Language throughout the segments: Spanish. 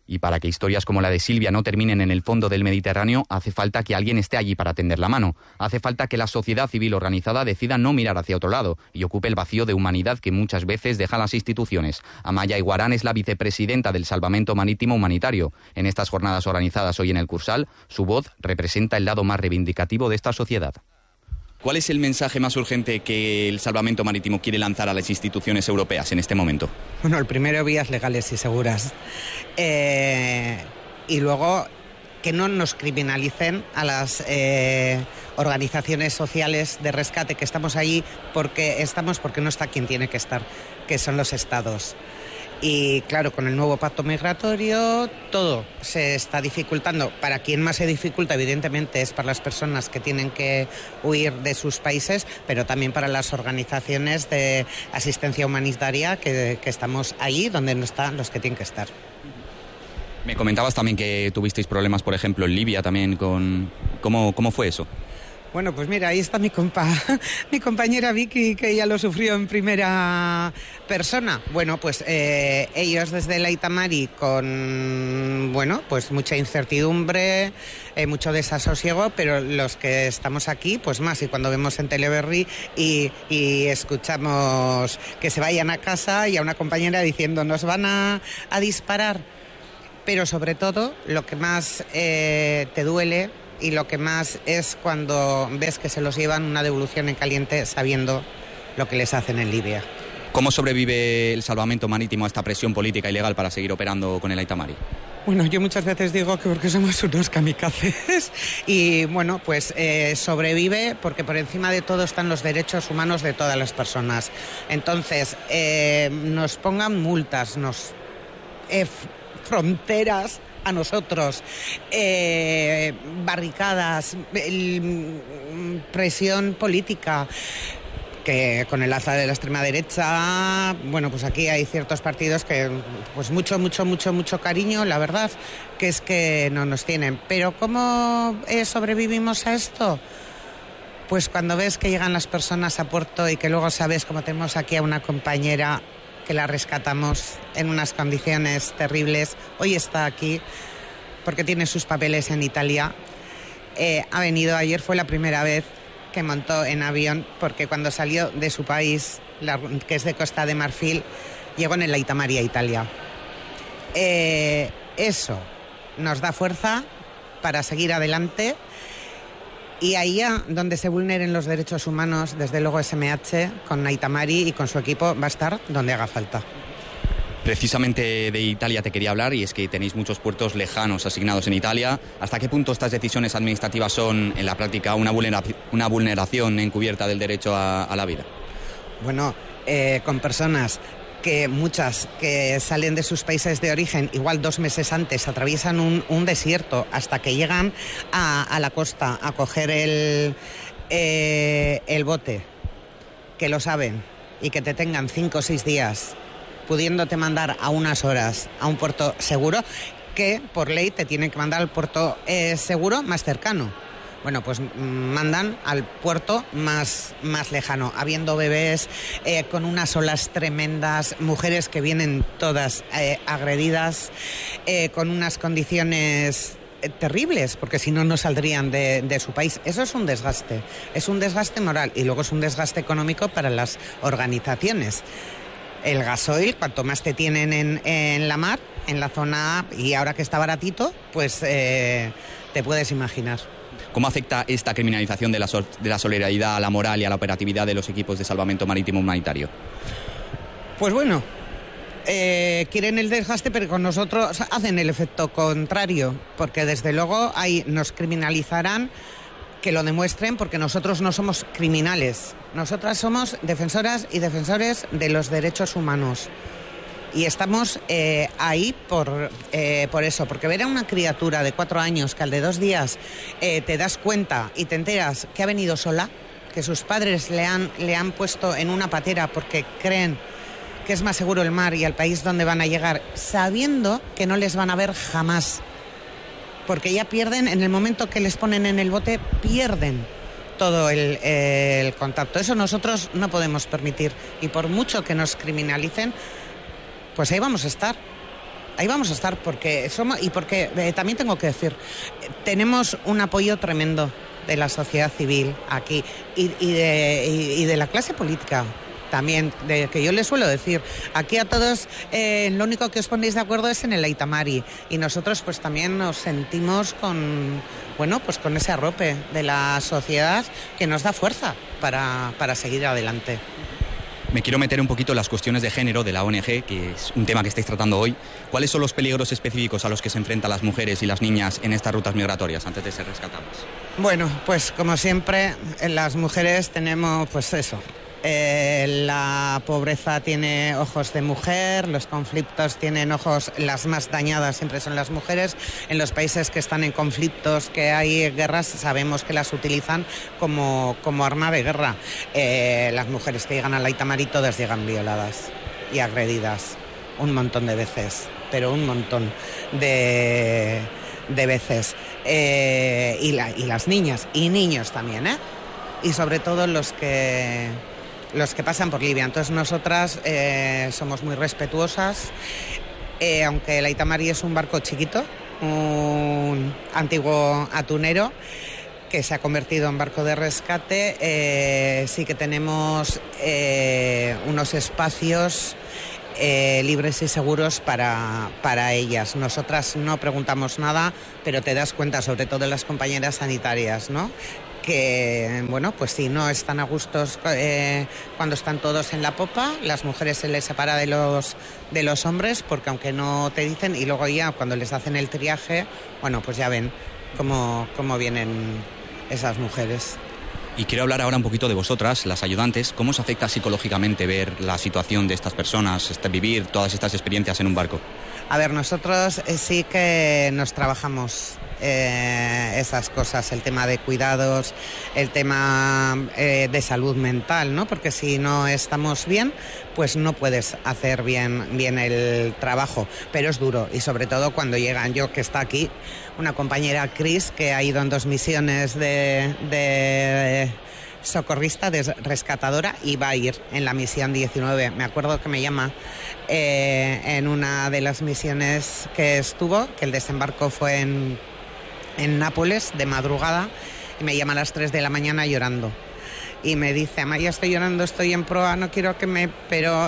Y para que historias como la de Silvia no terminen en el fondo del Mediterráneo, hace falta que alguien esté allí para tender la mano. Hace falta que la sociedad civil organizada decida no mirar hacia otro lado y ocupe el vacío de humanidad que muchas veces dejan las instituciones. Amaya Iguarán es la vicepresidenta del Salvamento Marítimo Humanitario. En estas jornadas organizadas hoy en el Cursal, su voz representa el lado más reivindicativo de esta sociedad. ¿Cuál es el mensaje más urgente que el Salvamento Marítimo quiere lanzar a las instituciones europeas en este momento? Bueno, el primero, vías legales y seguras. Y luego, que no nos criminalicen a las organizaciones sociales de rescate que estamos allí porque no está quien tiene que estar, que son los estados. Y claro, con el nuevo pacto migratorio todo se está dificultando. Para quien más se dificulta, evidentemente, es para las personas que tienen que huir de sus países, pero también para las organizaciones de asistencia humanitaria que estamos allí donde no están los que tienen que estar. Me comentabas también que tuvisteis problemas, por ejemplo, en Libia también. ¿Cómo fue eso? Bueno, pues mira, ahí está mi compañera Vicky, que ya lo sufrió en primera persona. Bueno, pues ellos desde el Aita Mari con, bueno, pues mucha incertidumbre, mucho desasosiego, pero los que estamos aquí, pues más. Y cuando vemos en Teleberri y escuchamos que se vayan a casa y a una compañera diciendo nos van a disparar. Pero sobre todo, lo que más te duele y lo que más es cuando ves que se los llevan una devolución en caliente sabiendo lo que les hacen en Libia. ¿Cómo sobrevive el Salvamento Marítimo a esta presión política y legal para seguir operando con el Aita Mari? Bueno, yo muchas veces digo que porque somos unos kamikazes y bueno, pues sobrevive porque por encima de todo están los derechos humanos de todas las personas. Entonces, nos pongan multas, fronteras a nosotros, barricadas, presión política, que con el alza de la extrema derecha, bueno, pues aquí hay ciertos partidos que pues mucho cariño, la verdad, que es que no nos tienen. Pero ¿cómo sobrevivimos a esto? Pues cuando ves que llegan las personas a puerto y que luego sabes, como tenemos aquí a una compañera que la rescatamos en unas condiciones terribles. Hoy está aquí porque tiene sus papeles en Italia. Ha venido, ayer fue la primera vez que montó en avión porque cuando salió de su país, que es de Costa de Marfil, llegó en el Aita Mari a Italia. Eso nos da fuerza para seguir adelante. Y ahí donde se vulneren los derechos humanos, desde luego SMH, con Aita Mari y con su equipo, va a estar donde haga falta. Precisamente de Italia te quería hablar, y es que tenéis muchos puertos lejanos asignados en Italia. ¿Hasta qué punto estas decisiones administrativas son, en la práctica, una vulneración encubierta del derecho a la vida? Bueno, con personas que muchas que salen de sus países de origen, igual 2 meses antes, atraviesan un desierto hasta que llegan a la costa a coger el bote, que lo saben, y que te tengan 5 o 6 días, pudiéndote mandar a unas horas a un puerto seguro, que por ley te tienen que mandar al puerto seguro más cercano. Bueno, pues mandan al puerto más lejano, habiendo bebés, con unas olas tremendas, mujeres que vienen todas agredidas, con unas condiciones terribles, porque si no, no saldrían de su país. Eso es un desgaste moral y luego es un desgaste económico para las organizaciones. El gasoil, cuanto más te tienen en la mar, en la zona, y ahora que está baratito, pues te puedes imaginar. ¿Cómo afecta esta criminalización de la solidaridad a la moral y a la operatividad de los equipos de salvamento marítimo humanitario? Pues bueno, quieren el desgaste, pero con nosotros hacen el efecto contrario, porque desde luego ahí nos criminalizarán, que lo demuestren, porque nosotros no somos criminales. Nosotras somos defensoras y defensores de los derechos humanos. Y estamos ahí por eso, porque ver a una criatura de 4 años que al de 2 días te das cuenta y te enteras que ha venido sola, que sus padres le han puesto en una patera porque creen que es más seguro el mar y el país donde van a llegar, sabiendo que no les van a ver jamás, porque ya pierden, en el momento que les ponen en el bote, pierden todo el contacto. Eso nosotros no podemos permitir, y por mucho que nos criminalicen, pues ahí vamos a estar. Ahí vamos a estar porque también tengo que decir, tenemos un apoyo tremendo de la sociedad civil aquí y de la clase política. También, que yo les suelo decir, aquí a todos lo único que os ponéis de acuerdo es en el Aita Mari, y nosotros pues también nos sentimos con ese arrope de la sociedad que nos da fuerza para seguir adelante. Me quiero meter un poquito en las cuestiones de género de la ONG, que es un tema que estáis tratando hoy. ¿Cuáles son los peligros específicos a los que se enfrentan las mujeres y las niñas en estas rutas migratorias antes de ser rescatadas? Bueno, pues como siempre, las mujeres tenemos pues eso. La pobreza tiene ojos de mujer, los conflictos tienen ojos, las más dañadas siempre son las mujeres. En los países que están en conflictos, que hay guerras, sabemos que las utilizan como arma de guerra. Las mujeres que llegan al Aita Mari todas llegan violadas y agredidas un montón de veces, pero un montón de veces. Y las niñas y niños también, y sobre todo los que pasan por Libia. Entonces nosotras somos muy respetuosas, aunque el Aita Mari es un barco chiquito, un antiguo atunero que se ha convertido en barco de rescate, sí que tenemos unos espacios libres y seguros para ellas. Nosotras no preguntamos nada, pero te das cuenta, sobre todo las compañeras sanitarias, ¿no?, que, bueno, pues si no están a gustos cuando están todos en la popa, las mujeres se les separa de los hombres, porque aunque no te dicen, y luego ya cuando les hacen el triaje, bueno, pues ya ven cómo vienen esas mujeres. Y quiero hablar ahora un poquito de vosotras, las ayudantes. ¿Cómo os afecta psicológicamente ver la situación de estas personas, vivir todas estas experiencias en un barco? A ver, nosotros sí que nos trabajamos esas cosas, el tema de cuidados, el tema de salud mental, ¿no? Porque si no estamos bien, pues no puedes hacer bien el trabajo, pero es duro, y sobre todo cuando llegan. Yo, que está aquí, una compañera, Cris, que ha ido en 2 misiones de socorrista, de rescatadora, y va a ir en la misión 19. Me acuerdo que me llama en una de las misiones que estuvo, que el desembarco fue en Nápoles, de madrugada, y me llama a las 3 de la mañana llorando. Y me dice: Amaia, estoy llorando, estoy en proa, no quiero que me... Pero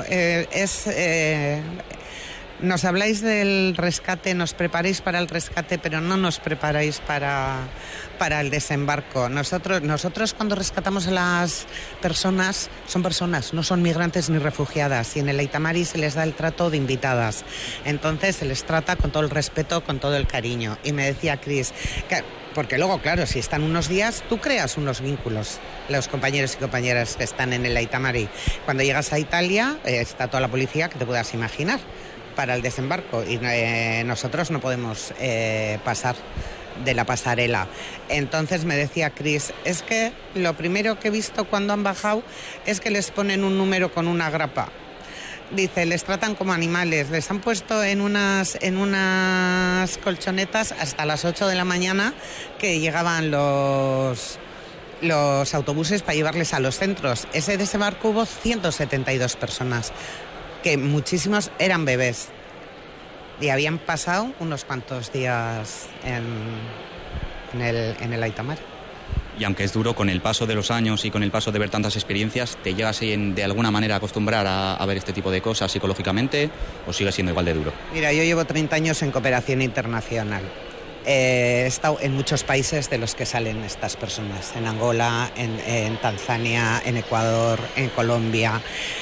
nos habláis del rescate, nos preparáis para el rescate, pero no nos preparáis para el desembarco. Nosotros cuando rescatamos a las personas, son personas, no son migrantes ni refugiadas, y en el Aita Mari se les da el trato de invitadas. Entonces se les trata con todo el respeto, con todo el cariño. Y me decía Cris, porque luego, claro, si están unos días, tú creas unos vínculos, los compañeros y compañeras que están en el Aita Mari. Cuando llegas a Italia, está toda la policía que te puedas imaginar para el desembarco, y nosotros no podemos pasar de la pasarela. Entonces me decía Cris, es que lo primero que he visto cuando han bajado es que les ponen un número con una grapa. Dice, les tratan como animales, les han puesto en unas colchonetas hasta las 8 de la mañana, que llegaban los autobuses para llevarles a los centros. Ese desembarco hubo 172 personas, que muchísimos eran bebés, y habían pasado unos cuantos días en el Aita Mari. Y aunque es duro, con el paso de los años y con el paso de ver tantas experiencias, ¿te llegas de alguna manera a acostumbrar a ver este tipo de cosas psicológicamente, o sigue siendo igual de duro? Mira, yo llevo 30 años en cooperación internacional. He estado en muchos países de los que salen estas personas, en Angola, en Tanzania, en Ecuador, en Colombia.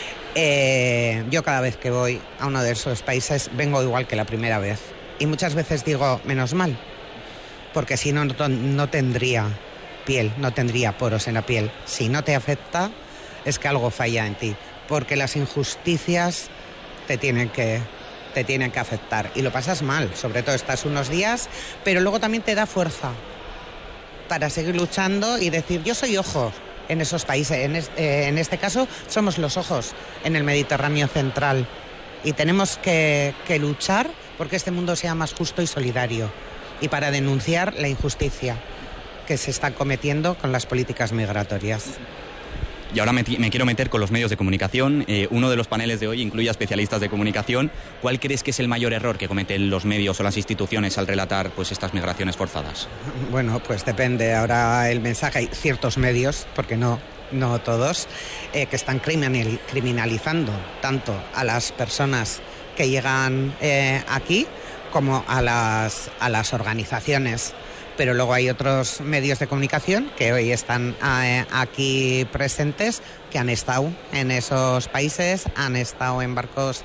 Yo cada vez que voy a uno de esos países vengo igual que la primera vez, y muchas veces digo, menos mal, porque si no tendría piel, no tendría poros en la piel. Si no te afecta, es que algo falla en ti, porque las injusticias te tienen que afectar, y lo pasas mal, sobre todo estás unos días, pero luego también te da fuerza para seguir luchando y decir, yo soy ojo en esos países. En este caso somos los ojos en el Mediterráneo central, y tenemos que luchar porque este mundo sea más justo y solidario, y para denunciar la injusticia que se está cometiendo con las políticas migratorias. Y ahora me quiero meter con los medios de comunicación. Uno de los paneles de hoy incluye a especialistas de comunicación. ¿Cuál crees que es el mayor error que cometen los medios o las instituciones al relatar pues estas migraciones forzadas? Bueno, pues depende. Ahora el mensaje, hay ciertos medios, porque no todos, que están criminalizando tanto a las personas que llegan aquí como a las organizaciones. Pero luego hay otros medios de comunicación que hoy están aquí presentes, que han estado en esos países, han estado en barcos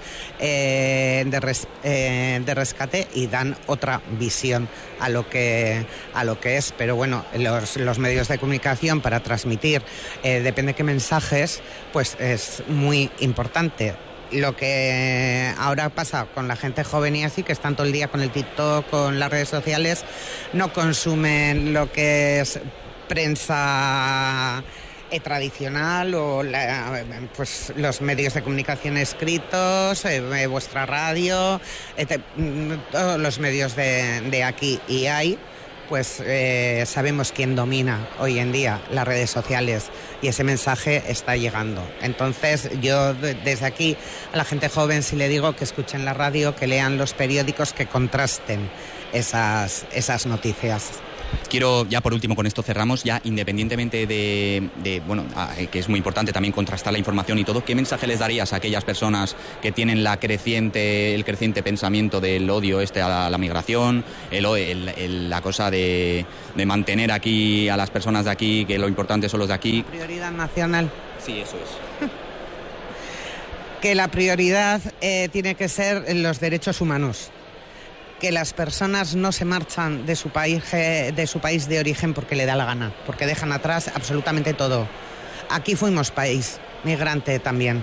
de rescate y dan otra visión a lo que es. Pero bueno, los medios de comunicación para transmitir, depende de qué mensajes, pues es muy importante. Lo que ahora pasa con la gente joven y así, que están todo el día con el TikTok, con las redes sociales, no consumen lo que es prensa tradicional o pues los medios de comunicación escritos, vuestra radio, todos los medios de aquí y hay. Pues sabemos quién domina hoy en día las redes sociales y ese mensaje está llegando. Entonces yo desde aquí a la gente joven sí le digo que escuchen la radio, que lean los periódicos, que contrasten esas noticias. Quiero, ya por último, con esto cerramos, ya independientemente de que es muy importante también contrastar la información y todo, ¿qué mensaje les darías a aquellas personas que tienen el creciente pensamiento del odio a la migración, la cosa de mantener aquí a las personas de aquí, que lo importante son los de aquí? Prioridad nacional. Sí, eso es. Que la prioridad tiene que ser los derechos humanos. Que las personas no se marchan de su país de origen porque le da la gana, porque dejan atrás absolutamente todo. Aquí fuimos país migrante también.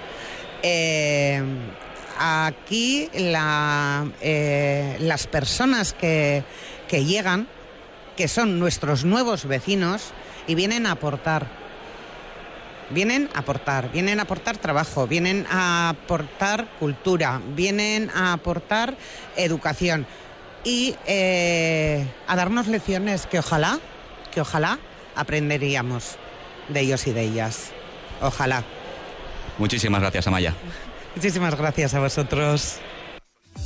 Aquí las personas que llegan, que son nuestros nuevos vecinos y vienen a aportar trabajo, vienen a aportar cultura, vienen a aportar educación y a darnos lecciones que ojalá aprenderíamos de ellos y de ellas. Ojalá. Muchísimas gracias, Amaya. Muchísimas gracias a vosotros.